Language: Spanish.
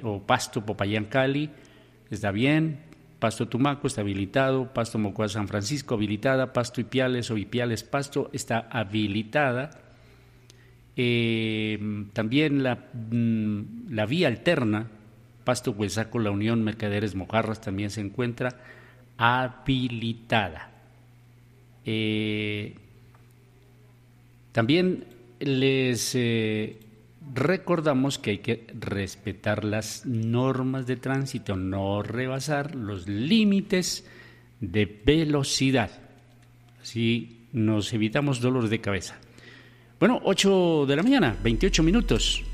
o Pasto Popayán Cali, está bien. Pasto Tumaco está habilitado, Pasto Mocoa San Francisco habilitada, Pasto Ipiales o Ipiales Pasto está habilitada. También la vía alterna, Pasto Huesaco, La Unión, Mercaderes Mojarras también se encuentra habilitada. También les recordamos que hay que respetar las normas de tránsito, no rebasar los límites de velocidad. Así nos evitamos dolor de cabeza. Bueno, 8 de la mañana, 28 minutos.